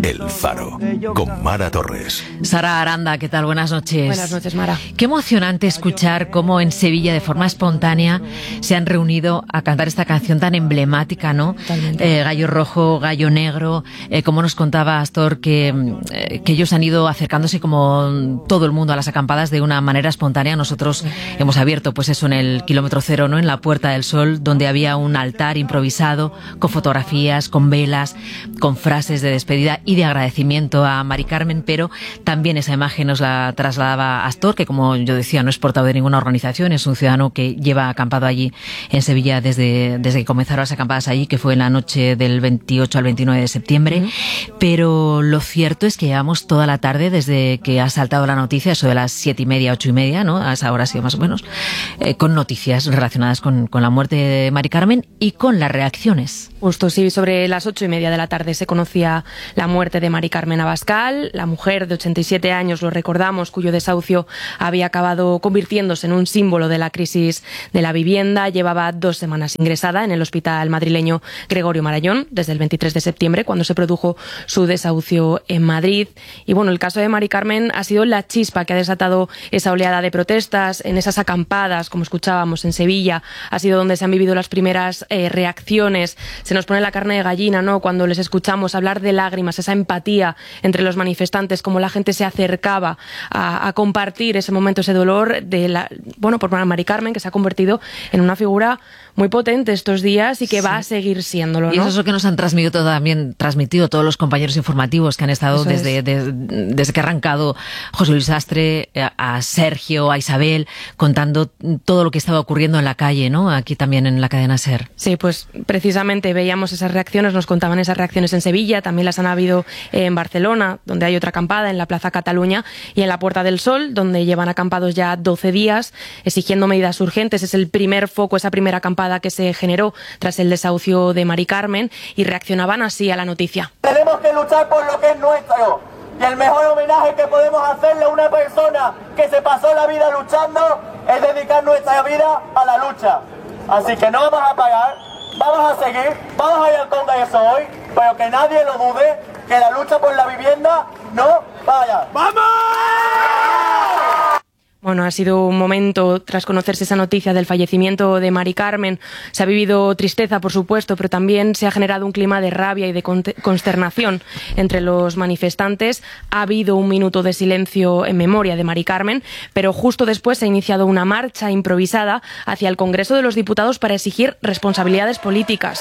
El Faro, con Mara Torres. Sara Aranda, ¿qué tal? Buenas noches. Buenas noches, Mara. Qué emocionante escuchar cómo en Sevilla, de forma espontánea, se han reunido a cantar esta canción tan emblemática, ¿no? Gallo rojo, gallo negro. Como nos contaba Astor, que ellos han ido acercándose como todo el mundo a las acampadas de una manera espontánea. Nosotros hemos abierto, pues eso, en el kilómetro cero, ¿no? En la Puerta del Sol, donde había un altar improvisado, con fotografías, con velas, con frases de despedida y de agradecimiento a Mari Carmen, pero también esa imagen nos la trasladaba Astor, que como yo decía, no es portavoz de ninguna organización, es un ciudadano que lleva acampado allí en Sevilla desde que comenzaron las acampadas allí, que fue en la noche del 28 al 29 de septiembre. Pero lo cierto es que llevamos toda la tarde, desde que ha saltado la noticia, eso de las 7:30, 8:30, ¿no? A esa hora sí, más o menos, con noticias relacionadas con la muerte de Mari Carmen y con las reacciones. Justo, sí, sobre las 8:30 de la tarde se conocía la muerte de Mari Carmen Abascal, la mujer de 87 años, lo recordamos, cuyo desahucio había acabado convirtiéndose en un símbolo de la crisis de la vivienda. Llevaba 2 semanas ingresada en el hospital madrileño Gregorio Marañón, desde el 23 de septiembre, cuando se produjo su desahucio en Madrid. Y bueno, el caso de Mari Carmen ha sido la chispa que ha desatado esa oleada de protestas en esas acampadas, como escuchábamos en Sevilla. Ha sido donde se han vivido las primeras reacciones. Se nos pone la carne de gallina, ¿no?, cuando les escuchamos hablar de lágrimas, esa empatía entre los manifestantes, cómo la gente se acercaba a compartir ese momento, ese dolor por Mari Carmen, que se ha convertido en una figura muy potente estos días y que va a seguir siéndolo, ¿no? Y eso es lo que nos han transmitido todos los compañeros informativos que han estado desde que ha arrancado José Luis Sastre, a Sergio, a Isabel, contando todo lo que estaba ocurriendo en la calle, ¿no? Aquí también en la cadena SER. Sí, pues precisamente veíamos esas reacciones, nos contaban esas reacciones en Sevilla, también las han habido en Barcelona, donde hay otra acampada, en la Plaza Cataluña, y en la Puerta del Sol, donde llevan acampados ya 12 días, exigiendo medidas urgentes. Es el primer foco, esa primera acampada que se generó tras el desahucio de Mari Carmen, y reaccionaban así a la noticia. Tenemos que luchar por lo que es nuestro, y el mejor homenaje que podemos hacerle a una persona que se pasó la vida luchando es dedicar nuestra vida a la lucha. Así que no vamos a parar, vamos a seguir, vamos a ir al Congreso hoy, pero que nadie lo dude, que la lucha por la vivienda no para. ¡Vamos! Bueno, ha sido un momento, tras conocerse esa noticia del fallecimiento de Mari Carmen. Se ha vivido tristeza, por supuesto, pero también se ha generado un clima de rabia y de consternación entre los manifestantes. Ha habido un minuto de silencio en memoria de Mari Carmen, pero justo después se ha iniciado una marcha improvisada hacia el Congreso de los Diputados para exigir responsabilidades políticas.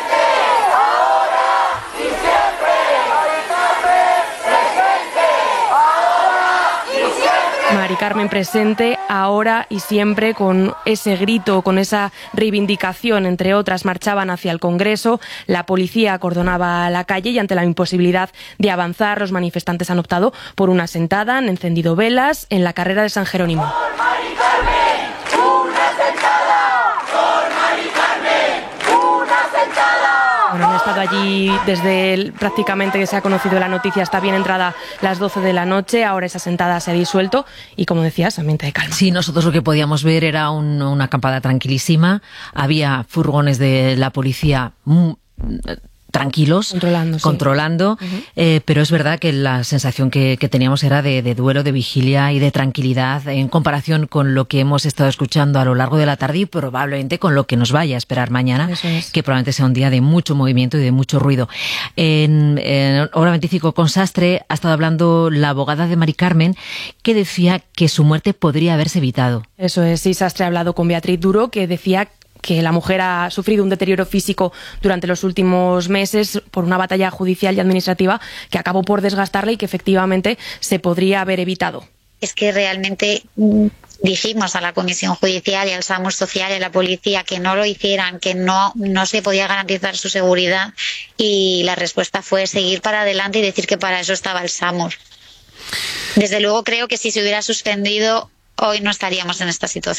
Mari Carmen presente ahora y siempre, con ese grito, con esa reivindicación, entre otras. Marchaban hacia el Congreso, la policía acordonaba la calle y ante la imposibilidad de avanzar, los manifestantes han optado por una sentada, han encendido velas en la carrera de San Jerónimo. ¡Por Mari Carmen! ¡Una sentada! ¡Por Mari Carmen! ¡Una sentada! Bueno, han estado allí desde prácticamente que se ha conocido la noticia hasta bien entrada las 12 de la noche. Ahora esa sentada se ha disuelto y, como decías, ambiente de calma. Sí, nosotros lo que podíamos ver era una acampada tranquilísima. Había furgones de la policía tranquilos, controlando, pero es verdad que la sensación que teníamos era de duelo, de vigilia y de tranquilidad en comparación con lo que hemos estado escuchando a lo largo de la tarde y probablemente con lo que nos vaya a esperar mañana, que probablemente sea un día de mucho movimiento y de mucho ruido. En Hora 25 con Sastre ha estado hablando la abogada de Mari Carmen, que decía que su muerte podría haberse evitado. Eso es, sí, Sastre ha hablado con Beatriz Duro, que decía que la mujer ha sufrido un deterioro físico durante los últimos meses por una batalla judicial y administrativa que acabó por desgastarla y que efectivamente se podría haber evitado. Es que realmente dijimos a la Comisión Judicial y al SAMUR Social y a la policía que no lo hicieran, que no se podía garantizar su seguridad, y la respuesta fue seguir para adelante y decir que para eso estaba el SAMUR. Desde luego creo que si se hubiera suspendido, hoy no estaríamos en esta situación.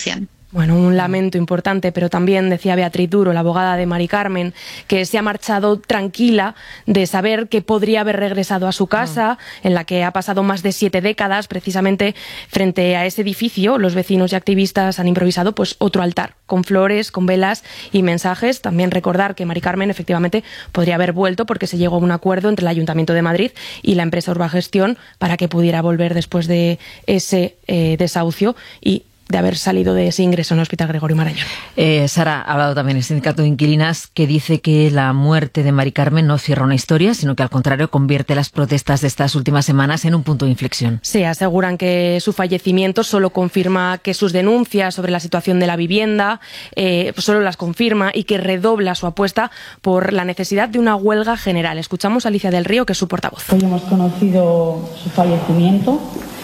Bueno, un lamento importante, pero también decía Beatriz Duro, la abogada de Mari Carmen, que se ha marchado tranquila de saber que podría haber regresado a su casa, en la que ha pasado más de 7 décadas. Precisamente frente a ese edificio, los vecinos y activistas han improvisado pues otro altar, con flores, con velas y mensajes. También recordar que Mari Carmen efectivamente podría haber vuelto porque se llegó a un acuerdo entre el Ayuntamiento de Madrid y la empresa Urbagestión para que pudiera volver después de ese desahucio y de haber salido de ese ingreso en el Hospital Gregorio Marañón. Sara, ha hablado también el sindicato de inquilinas, que dice que la muerte de Mari Carmen no cierra una historia, sino que al contrario convierte las protestas de estas últimas semanas en un punto de inflexión. Sí, aseguran que su fallecimiento solo confirma que sus denuncias sobre la situación de la vivienda solo las confirma y que redobla su apuesta por la necesidad de una huelga general. Escuchamos a Alicia del Río, que es su portavoz. Hoy hemos conocido su fallecimiento.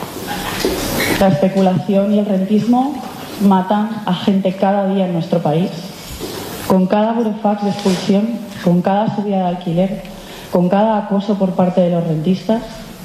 La especulación y el rentismo matan a gente cada día en nuestro país. Con cada burofax de expulsión, con cada subida de alquiler, con cada acoso por parte de los rentistas,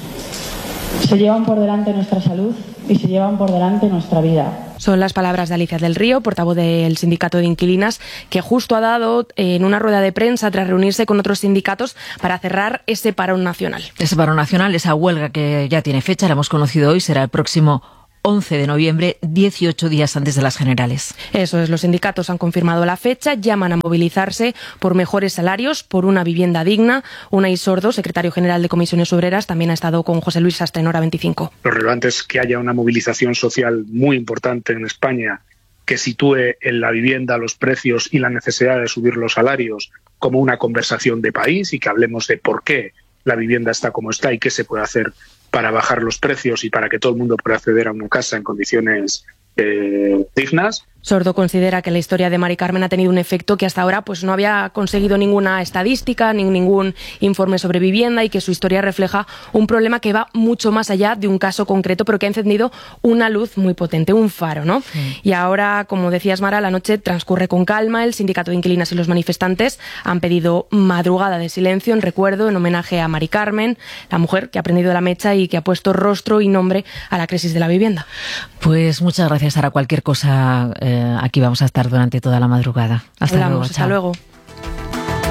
se llevan por delante nuestra salud y se llevan por delante nuestra vida. Son las palabras de Alicia del Río, portavoz del sindicato de inquilinas, que justo ha dado en una rueda de prensa tras reunirse con otros sindicatos para cerrar ese parón nacional. Ese parón nacional, esa huelga que ya tiene fecha, la hemos conocido hoy, será el próximo 11 de noviembre, 18 días antes de las generales. Eso es, los sindicatos han confirmado la fecha, llaman a movilizarse por mejores salarios, por una vivienda digna. Unai Sordo, secretario general de Comisiones Obreras, también ha estado con José Luis Sastre en Hora 25. Lo relevante es que haya una movilización social muy importante en España que sitúe en la vivienda los precios y la necesidad de subir los salarios como una conversación de país y que hablemos de por qué la vivienda está como está y qué se puede hacer para bajar los precios y para que todo el mundo pueda acceder a una casa en condiciones dignas. Sordo considera que la historia de Mari Carmen ha tenido un efecto que hasta ahora pues no había conseguido ninguna estadística ni ningún informe sobre vivienda y que su historia refleja un problema que va mucho más allá de un caso concreto, pero que ha encendido una luz muy potente, un faro, ¿no? Sí. Y ahora, como decías, Mara, la noche transcurre con calma. El sindicato de inquilinas y los manifestantes han pedido madrugada de silencio en recuerdo, en homenaje a Mari Carmen, la mujer que ha prendido la mecha y que ha puesto rostro y nombre a la crisis de la vivienda. Pues muchas gracias, Sara. Cualquier cosa, aquí vamos a estar durante toda la madrugada. Hasta luego. Hasta luego.